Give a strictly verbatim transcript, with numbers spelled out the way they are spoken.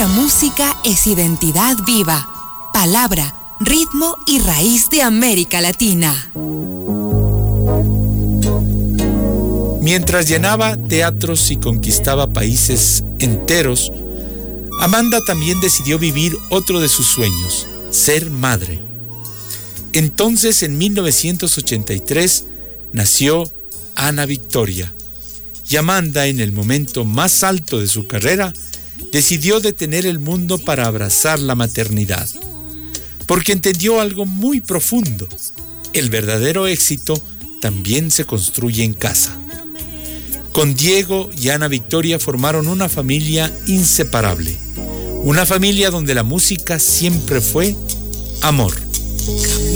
Nuestra música es identidad viva, palabra, ritmo y raíz de América Latina. Mientras llenaba teatros y conquistaba países enteros, Amanda también decidió vivir otro de sus sueños, ser madre. Entonces, en mil novecientos ochenta y tres, nació Ana Victoria. Y Amanda, en el momento más alto de su carrera, decidió detener el mundo para abrazar la maternidad. Porque entendió algo muy profundo. El verdadero éxito también se construye en casa. Con Diego y Ana Victoria formaron una familia inseparable. Una familia donde la música siempre fue amor.